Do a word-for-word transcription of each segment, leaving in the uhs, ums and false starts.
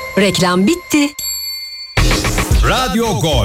Reklam bitti. Radyo Gol.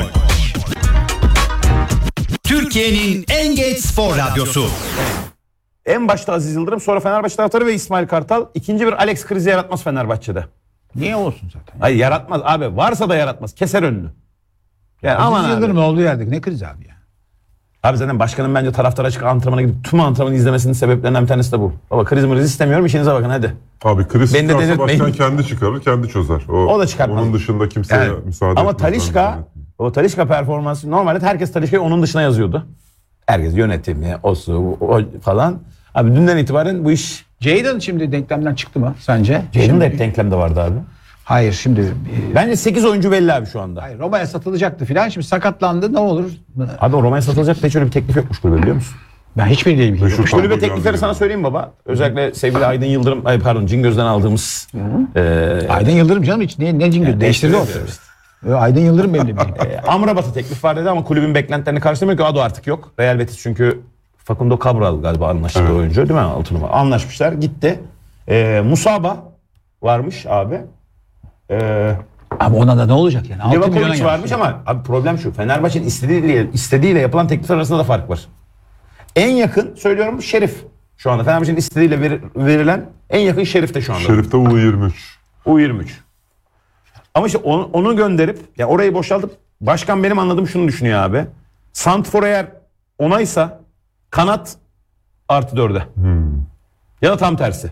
Türkiye'nin en genç spor radyosu. En başta Aziz Yıldırım, sonra Fenerbahçe taraftarı ve İsmail Kartal ikinci bir Alex krizi yaratmaz Fenerbahçe'de. Niye olsun zaten? Hayır, yaratmaz abi. Varsa da yaratmaz. Keser önünü. Yani Aziz aman Yıldırım abi. olduğu yerdeki ne kriz abi ya? Abi zaten başkanın bence taraftara açık antrenmana gidip tüm antrenmanı izlemesinin sebeplerinden bir tanesi de bu. Baba kriz mriz istemiyorum, işinize bakın hadi. Abi kriz Beni de çıkarsa delirtmeyin. başkan kendi çıkarır, kendi çözer. O, O da çıkartmaz. Onun dışında kimseye Yani, müsaade ama etmez. Talisca, o Talisca performansı normalde herkes Talisca'yı onun dışına yazıyordu. Herkes yönetimi, o su, o falan. Abi dünden itibaren bu iş... Jadon şimdi denklemden çıktı mı sence? Jadon da hep denklemde vardı abi. Hayır şimdi... E, Bence sekiz oyuncu belli abi şu anda. hayır, Roma'ya satılacaktı filan. Şimdi sakatlandı, ne olur? Abi o Roma'ya satılacak da hiç öyle bir teklif yokmuş kulübe, biliyor musun? Ben hiçbiriyle ilgili Meşhur yok. Tablo Kulübe geldi teklifleri yani. sana söyleyeyim baba. Özellikle sevgili Aydın Yıldırım, ay pardon Cingöz'den aldığımız... E, Aydın Yıldırım canım hiç ne, ne cingöz değiştirdi o. Ee, Aydın Yıldırım benim de bildiğim. e, Amrabat'a teklif var dedi ama kulübün beklentilerini karşılamıyor ki. O da artık yok. Real Betis çünkü Facundo Cabral galiba anlaştığı Evet. oyuncu değil mi? Altı numara. Anlaşmışlar, gitti. E, Musaba varmış abi. E, Abi ona da ne olacak yani? altı milyona Livakovic varmış gelmiş. ama abi problem şu. Fenerbahçe'nin istediğiyle, istediğiyle yapılan teklifler arasında da fark var. En yakın söylüyorum Şerif. Şu anda Fenerbahçe'nin istediğiyle ver, verilen en yakın Şerif de şu anda. Şerif'te U yirmi üç. U yirmi üç. Ama işte onu, onu gönderip ya orayı boşaltıp başkan benim anladığım şunu düşünüyor abi. Santfor eğer onaysa kanat artı dörde. Hmm. Ya da tam tersi.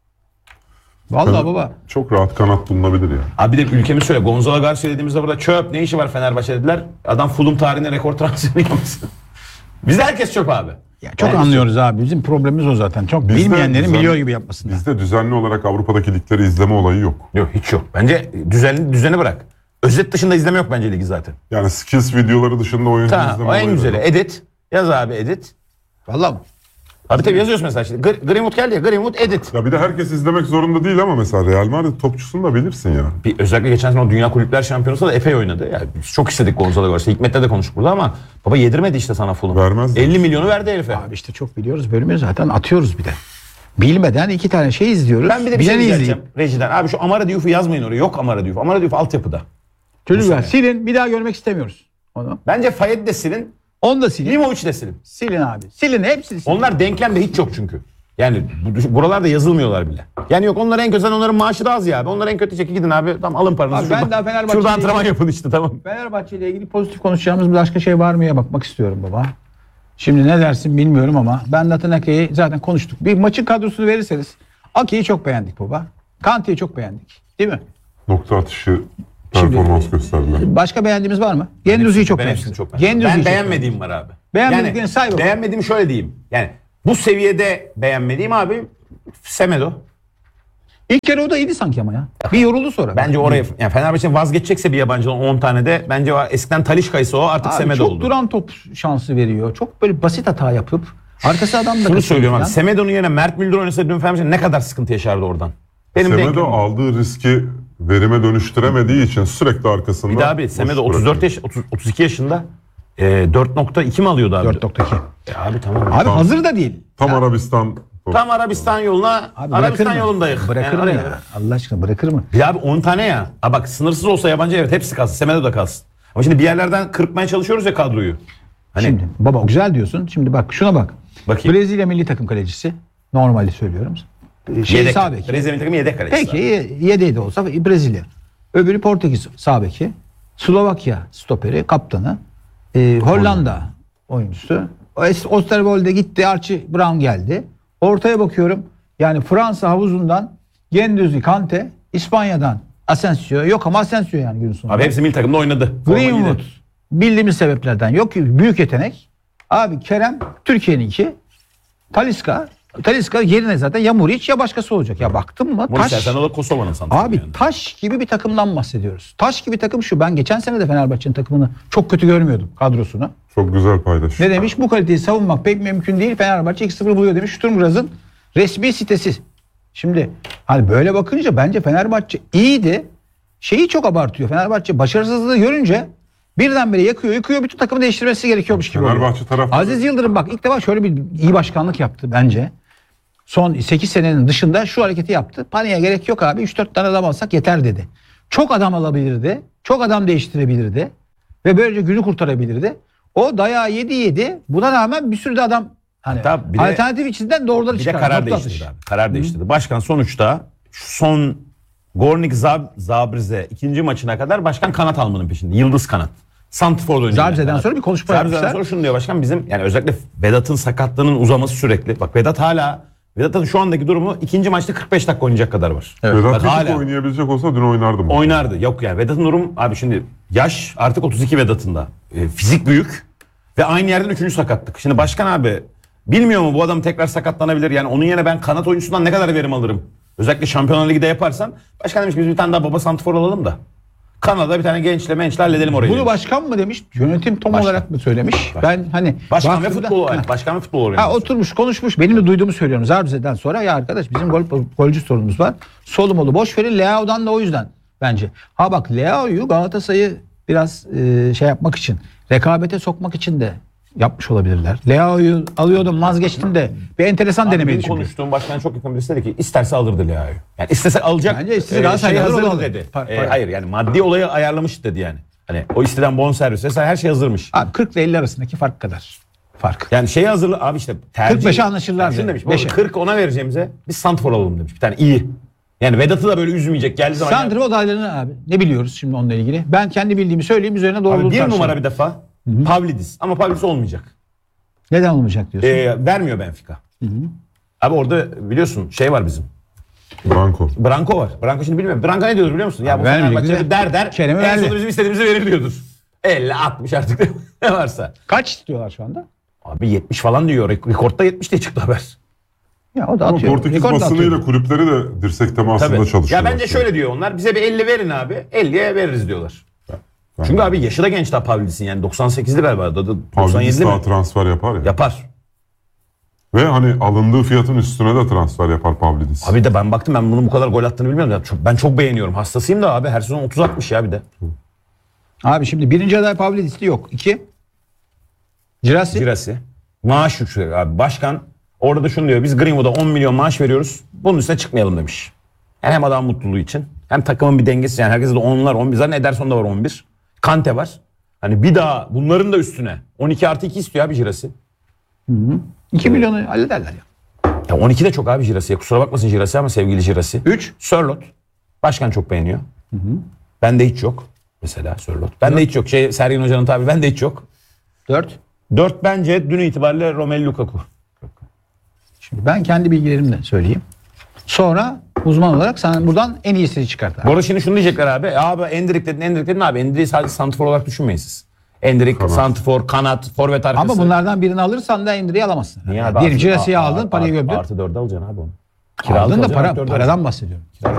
Vallahi baba. Çok rahat kanat bulunabilir ya. Abi bir de ülkemiz söyle. Gonzalo Garcia dediğimizde burada çöp. Ne işi var Fenerbahçe dediler. Adam Fulham tarihine rekor transferi yapmışsın. Bizde herkes çöp abi. Ya çok Yani anlıyoruz abi. Bizim problemimiz o zaten. Çok Bizde bilmeyenlerin düzen- biliyor gibi yapmasınlar. Bizde düzenli olarak Avrupa'daki ligleri izleme olayı yok. Yok hiç yok. Bence düzeni, düzeni bırak. Özet dışında izleme yok bence ligi zaten. Yani skills videoları dışında oyuncu Tamam izleme o olayı en da güzeli. yok. Edit. Yaz abi edit. Vallahi Abi tabii yazıyorsun mesela şimdi. Gr- Greenwood geldi ya. Greenwood edit. Ya bir de herkes izlemek zorunda değil ama mesela Real Madrid topçusunu da bilirsin ya. Bir, özellikle geçen sene o Dünya Kulüpler Şampiyonası'nda da epey oynadı. Yani biz çok istedik Gonzalo Garcia. Hikmet'le de konuştuk burada ama baba yedirmedi işte sana Fulham. Vermez de. elli milyonu verdi herife. abi işte çok biliyoruz. Bölümü zaten atıyoruz bir de. Bilmeden iki tane şey izliyoruz. Ben bir de bir şey Bileni diyeceğim izleyip. rejiden. Abi şu Amara Diouf'u yazmayın oraya. Yok Amara Diouf. Amara Diouf altyapıda. Çocuklar silin, bir daha görmek istemiyoruz onu. Bence Fayed de silin. Onu da silin. Limovic de silin. Silin abi. Silin, hepsini silin. Onlar denklemde hiç yok çünkü. Yani bu- buralarda yazılmıyorlar bile. Yani yok onlar en kötü, onların maaşı da az ya abi. Onlar en kötü çeki gidin abi. Tamam alın paranızı. Abi ben şurada, daha Fenerbahçe'yle şurada antrenman ilgili- yapın işte tamam. Fenerbahçe ile ilgili pozitif konuşacağımız bir başka şey var mıya bakmak istiyorum baba. Şimdi ne dersin bilmiyorum ama ben Nathan Ake'yi zaten konuştuk. Bir maçın kadrosunu verirseniz Ake'yi çok beğendik baba. Kante'yi çok beğendik. Değil mi? Nokta atışı performans gösterdiler. Başka beğendiğimiz var mı? Genduzi'yi çok Ben beğendik. hepsini çok beğendim. Genduzi'yi Ben çok beğenmediğim var abi. Beğenmediklerini Yani say bakalım. beğenmediğim şöyle diyeyim. Yani bu seviyede beğenmediğim abi Semedo. İlk kere o da iyiydi sanki ama ya. Bir yoruldu sonra. Bence oraya yani Fenerbahçe vazgeçecekse bir yabancıdan on tane de bence o eskiden Talisca'ysa o artık Abi Semedo çok oldu. duran top şansı veriyor. Çok böyle basit hata yapıp arkası adam da Şunu kaçırıyor söylüyorum abi. falan. Semedo'nun yerine Mert Müldür oynasa dün Fenerbahçe ne kadar sıkıntı yaşardı oradan. Benim Semedo denklemim. aldığı riski verime dönüştüremediği için sürekli arkasında. Bir de abi boş Semedo otuz dört bırakıyor. yaş otuz, otuz iki yaşında e, dört nokta iki mi alıyordu abi? dört nokta iki. E, abi tamam. Abi Tamam. hazır da değil. Tam Arabistan. Tam Arabistan yoluna Abi bırakır Arabistan mı? yolundayız. Bırakır Yani mı araya- ya? Allah aşkına bırakır mı? Bir de abi on tane ya. Ha bak sınırsız olsa yabancı evet hepsi kalsın. Semedo da kalsın. Ama şimdi bir yerlerden kırpmaya çalışıyoruz ya kadroyu. Hani Şimdi baba güzel diyorsun. Şimdi bak şuna bak. Bakayım. Brezilya milli takım kalecisi. Normali söylüyorum. Şey yedek. sağ beki. Brezilya milli takımı yedek kalecisi. Peki yedeği de olsa Brezilya. Öbürü Portekiz sağ beki. Slovakya stoperi, kaptanı. Ee, Hollanda oyuncusu. Es- Osterwolde gitti. Archie Brown geldi. Ortaya bakıyorum. Yani Fransa havuzundan Guendouzi, Kante. İspanya'dan Asensio. Yok ama Asensio yani günün sonunda. Abi hepsi milli takımda oynadı. Forma Greenwood. giydi. Bildiğimiz sebeplerden yok ki büyük yetenek. Abi Kerem Türkiye'ninki. Talisca. Talisca yerine zaten ya Muriç ya başkası olacak. Ya baktın mı? Taş. Taş. Sen o da Kosova'nın santraforu Abi yani. taş gibi bir takımdan bahsediyoruz. Taş gibi takım şu. Ben geçen sene de Fenerbahçe'nin takımını çok kötü görmüyordum kadrosunu. Çok güzel paydaş. Ne demiş? Bu kaliteyi savunmak pek mümkün değil. Fenerbahçe iki sıfır buluyor demiş. Sturmgraz'ın resmi sitesi. Şimdi hani böyle bakınca bence Fenerbahçe iyiydi. Şeyi çok abartıyor. Fenerbahçe başarısızlığı görünce birdenbire yakıyor, yıkıyor. Bütün takımı değiştirmesi gerekiyormuş gibi oluyor. Fenerbahçe taraftarı- Aziz Yıldırım bak ilk defa şöyle bir iyi başkanlık yaptı bence. Son sekiz senenin dışında şu hareketi yaptı. Paniğe gerek yok abi. üç dört tane adam alsak yeter dedi. Çok adam alabilirdi. Çok adam değiştirebilirdi. Ve böylece günü kurtarabilirdi. O dayağı yedi yedi. Buna rağmen bir sürü de adam hani Hatta bir de- alternatif içinden doğruları Bir de çıkardı. karar Nokta değiştirdi atış. abi. Karar değiştirdi. Başkan sonuçta şu son Gornik Zab Zabrize ikinci maçına kadar başkan kanat almanın peşinde. Yıldız kanat. Santrfor'da oynayacak. Zabrize'den sonra bir konuşma Zabrize'den yapmışlar. sonra şunu diyor başkan, bizim yani özellikle Vedat'ın sakatlığının uzaması sürekli. Bak Vedat hala Vedat'ın şu andaki durumu ikinci maçta kırk beş dakika oynayacak kadar var. Vedat Bak bir tık hala oynayabilecek olsa dün oynardım. oynardı. Yok yani Vedat'ın durum abi şimdi yaş artık otuz iki Vedat'ın da. E, fizik büyük ve aynı yerden üçüncü sakatlık. Şimdi başkan abi bilmiyor mu bu adam tekrar sakatlanabilir? Yani onun yerine ben kanat oyuncusundan ne kadar verim alırım? Özellikle Şampiyonlar Ligi'de yaparsan. Başkan demiş ki biz bir tane daha baba santrfor alalım da Kanada bir tane gençle mençle halledelim orayı. Bunu demiş. başkan mı demiş? Yönetim tam Başkan. olarak mı söylemiş? Ben hani Başkan ve baktığımda- futbol Ha. başkan ve futbol Ha, organizasyonu. oturmuş konuşmuş. Benim de duyduğumu söylüyorum. Zarbize'den sonra ya arkadaş bizim gol, golcü sorunumuz var. Solumolu boş verin. Leao'dan da o yüzden bence. Ha bak Leao'yu Galatasaray'ı biraz e, şey yapmak için, rekabete sokmak için de yapmış olabilirler. Leao'yu alıyordum vazgeçtim de bir enteresan Abi denemeydi benim şimdi. konuştuğum başkan çok yakın birisi dedi ki isterse alırdı Leao'yu. Yani istese alacak. Bence istese e, Galatasaray şey alır, hazır o da alır. dedi. Par- E, par- hayır yani maddi olayı ayarlamış dedi yani. Hani o isteden bonservis vesaire her şey hazırmış. Abi kırk ile elli arasındaki fark kadar. Fark. Yani şeyi hazırlı abi işte tercih. kırk beşe anlaşırlar Yani şunu dedi. demiş. baba, beşe. kırk ona vereceğimize biz santrfor alalım demiş. Bir tane iyi. Yani Vedat'ı da böyle üzmeyecek geldiği zaman. Sandro adaylarını abi ne biliyoruz şimdi onunla ilgili? Ben kendi bildiğimi söyleyeyim üzerine doğruluğunu Abi bir tartışalım. numara bir defa Pavlidis. Ama Pavlidis olmayacak. Neden olmayacak diyorsun? Ee, vermiyor Benfica. Abi orada biliyorsun şey var bizim. Branko. Branko var. Branko şimdi bilmiyorum. Branko ne diyordur biliyor musun? Ya bu vermeyecek Fenerbahçe bize. der der. Kerem'i en verdi. sonunda bizim istediğimizi verir diyordur. elli altmış artık ne varsa. Kaç istiyorlar şu anda? Abi yetmiş falan diyor. Rek- Rekordda yetmiş diye çıktı haber. Ya o da Ama atıyor. Portekiz Rekor da atıyor. basınıyla kulüpleri de dirsek temasında Tabii. çalışıyorlar. Ya bence şöyle diyor onlar. Bize bir elli verin abi. elliye veririz diyorlar. Çünkü abi yaşı da genç daha Pavlidis'in yani doksan sekizli galiba. da- da- Pavlidis doksan yedili daha mi? transfer yapar ya. Yapar. Ve hani alındığı fiyatın üstüne de transfer yapar Pavlidis. Abi de ben baktım ben bunun bu kadar gol attığını bilmiyordum. Ya çok- ben çok beğeniyorum. Hastasıyım da abi her sezon otuz atmış ya bir de. Abi şimdi birinci aday Pavlidis'li yok. İki. Girassi. Girasi. Maaş yükseliyor abi. Başkan orada da şunu diyor. Biz Greenwood'a on milyon maaş veriyoruz. Bunun üstüne çıkmayalım demiş. Yani hem adam mutluluğu için hem takımın bir dengesi. Yani herkese de onlar on bir. Zaten Ederson'da var on bir. Kante var. Hani bir daha bunların da üstüne. on iki artı iki istiyor abi Girasi. iki milyonu hallederler ya. Ya on iki de çok abi Girasi'ye. Kusura bakmasın Girasi ama sevgili Girasi. Üç. Sörlot. Başkan çok beğeniyor. Bende hiç yok. Mesela Sörlot. Bende hiç yok. Şey Sergen Hoca'nın tabi bende hiç yok. Dört. Dört bence dün itibariyle Romelu Lukaku. Şimdi ben kendi bilgilerimle söyleyeyim. Sonra uzman olarak sen buradan en iyisini çıkart. abi. Bu arada şimdi şunu diyecekler abi. E abi Endrick dedin Endrick dedin abi. Endrick'i sadece santrfor olarak düşünmeyin siz. Endrick, Kanat. santrfor, kanat, forvet arkası. Ama bunlardan birini alırsan da Endri'yi alamazsın. Niye abi? Diyelim Artı- Girasi'yi a- aldın a- parayı artı- gömdün. Artı dörde alacaksın abi onu. Aldın da alacaksın, para, artı dörde paradan bahsediyorum.